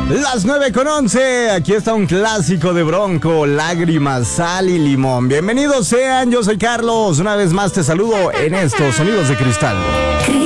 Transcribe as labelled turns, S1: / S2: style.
S1: Las 9:11, aquí está un clásico de Bronco, Lágrimas, Sal y Limón. Bienvenidos sean, yo soy Carlos, una vez más te saludo en estos Sonidos de Cristal.